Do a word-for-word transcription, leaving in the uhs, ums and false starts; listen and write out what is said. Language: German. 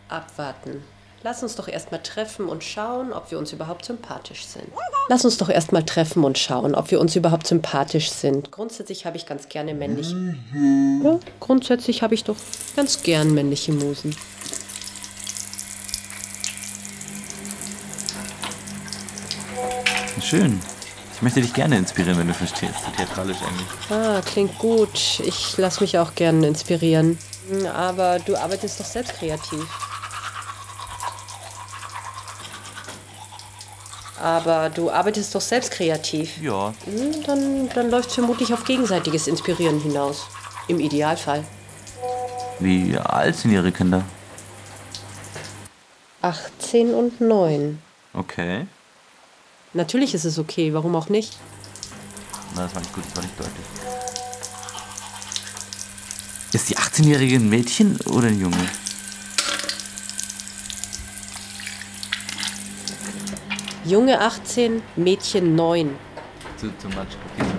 Abwarten. Lass uns doch erstmal treffen und schauen, ob wir uns überhaupt sympathisch sind. Lass uns doch erstmal treffen und schauen, ob wir uns überhaupt sympathisch sind. Grundsätzlich habe ich ganz gerne männliche... Ja, grundsätzlich habe ich doch ganz gern männliche Musen. Schön. Ich möchte dich gerne inspirieren, wenn du verstehst. So theatralisch eigentlich. Ah, klingt gut. Ich lasse mich auch gerne inspirieren. Aber du arbeitest doch selbst kreativ. Aber du arbeitest doch selbst kreativ. Ja. Hm, Dann, dann läuft es vermutlich auf gegenseitiges Inspirieren hinaus. Im Idealfall. Wie alt sind ihre Kinder? achtzehn und neun. Okay. Natürlich ist es okay, warum auch nicht? Na, das war nicht gut, das war nicht deutlich. Ist die achtzehnjährige ein Mädchen oder ein Junge? Junge achtzehn, Mädchen neun. Zu, zu much. Okay,